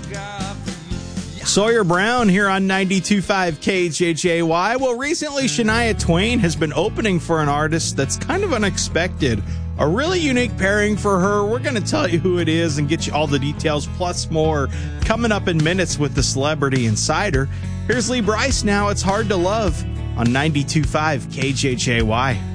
Sawyer Brown here on 92.5 KJJY. Well, recently Shania Twain has been opening for an artist that's kind of unexpected. A really unique pairing for her. We're going to tell you who it is and get you all the details, plus more, coming up in minutes with the Celebrity Insider. Here's Lee Brice now. It's Hard to Love on 92.5 KJJY.